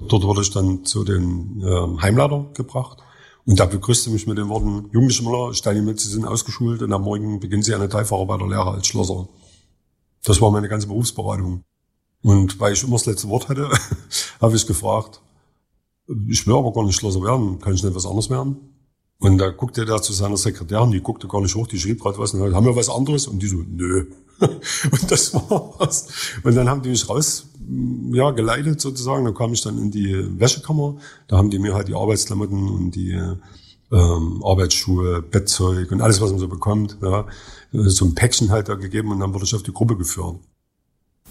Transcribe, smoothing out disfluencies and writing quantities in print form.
Dort wurde ich dann zu den Heimleiter gebracht. Und da begrüßte mich mit den Worten, Jugendliche Müller, ich teile Ihnen mit, Sie sind ausgeschult und am Morgen beginnen Sie eine Teilfahrer bei der Lehre als Schlosser. Das war meine ganze Berufsberatung. Und weil ich immer das letzte Wort hatte, habe ich gefragt, ich will aber gar nicht Schlosser werden, kann ich nicht was anderes werden? Und da guckte der zu seiner Sekretärin, die guckte gar nicht hoch, die schrieb gerade was, und haben wir was anderes? Und die so, nö. Und das war's. Und dann haben die mich geleitet sozusagen. Da kam ich dann in die Wäschekammer. Da haben die mir halt die Arbeitsklamotten und die Arbeitsschuhe, Bettzeug und alles, was man so bekommt, ja, so ein Päckchen halt da gegeben und dann wurde ich auf die Gruppe geführt.